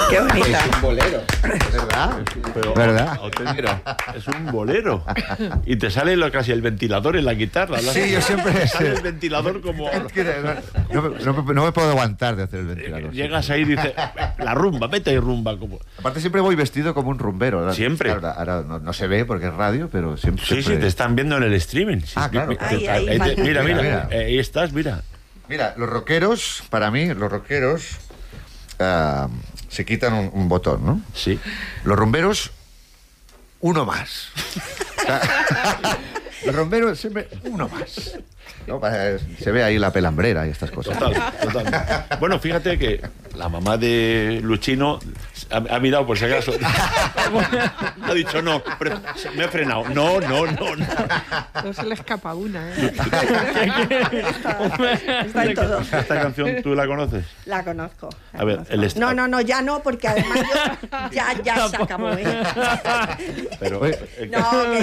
Qué bonita. Es un bolero, ¿verdad? Pero, ¿Verdad? auténtico, es un bolero. Y te sale casi el ventilador en la guitarra. Sí, yo siempre... Te sale el ventilador como... No me puedo aguantar de hacer el ventilador. Llegas ahí y dices, la rumba, vete y rumba. Como... Aparte siempre voy vestido como un rumbero, ¿verdad? Siempre. Ahora no se ve porque es radio, pero siempre... Sí, te están viendo en el streaming. Sí, Claro. Ahí, Mira, Mira. ahí estás, mira. Mira, los rockeros, para mí, se quitan un botón, ¿no? Sí. Los rumberos, uno más. O sea, los rumberos siempre uno más. ¿No? Se ve ahí la pelambrera y estas cosas. Total. Bueno, fíjate que la mamá de Luchino ha mirado por si acaso. Ha dicho no, pero me he frenado. No. No se le escapa una, ¿eh? Está en todo. ¿Esta canción tú la conoces? La conozco. A ver, el No, ya no, porque además ya se acabó, ¿eh? Pero, Oye, No, que